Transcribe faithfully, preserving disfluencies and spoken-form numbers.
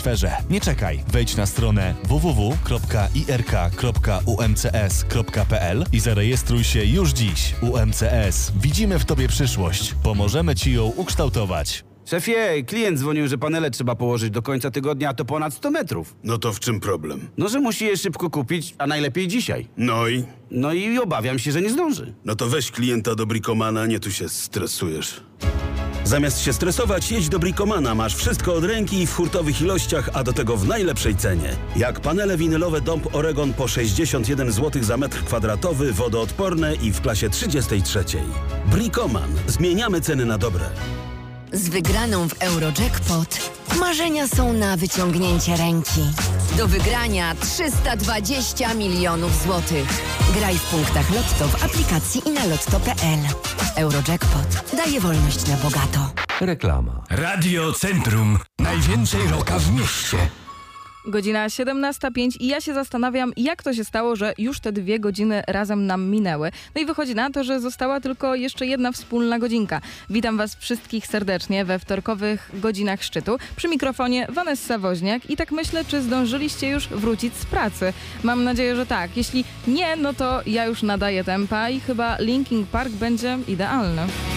sferze. Nie czekaj, wejdź na stronę w w w kropka i r k kropka u m c s kropka p l i zarejestruj się już dziś. U M C S. Widzimy w Tobie przyszłość. Pomożemy Ci ją ukształtować. Szefie, klient dzwonił, że panele trzeba położyć do końca tygodnia, a to ponad sto metrów. No to w czym problem? No, że musi je szybko kupić, a najlepiej dzisiaj. No i? No i obawiam się, że nie zdąży. No to weź klienta do Bricomana, nie tu się stresujesz. Zamiast się stresować, jedź do Bricomana. Masz wszystko od ręki w hurtowych ilościach, a do tego w najlepszej cenie. Jak panele winylowe Dąb Oregon po sześćdziesiąt jeden złotych za metr kwadratowy, wodoodporne i w klasie trzydziestej trzeciej. Bricoman. Zmieniamy ceny na dobre. Z wygraną w Eurojackpot marzenia są na wyciągnięcie ręki. Do wygrania trzysta dwadzieścia milionów złotych. Graj w punktach Lotto w aplikacji i na lotto kropka p l. Eurojackpot daje wolność na bogato. Reklama. Radio Centrum. Najwięcej rocka w mieście. Godzina siedemnasta pięć i ja się zastanawiam, jak to się stało, że już te dwie godziny razem nam minęły. No i wychodzi na to, że została tylko jeszcze jedna wspólna godzinka. Witam Was wszystkich serdecznie we wtorkowych godzinach szczytu. Przy mikrofonie Vanessa Woźniak i tak myślę, czy zdążyliście już wrócić z pracy. Mam nadzieję, że tak. Jeśli nie, no to ja już nadaję tempa i chyba Linkin Park będzie idealny.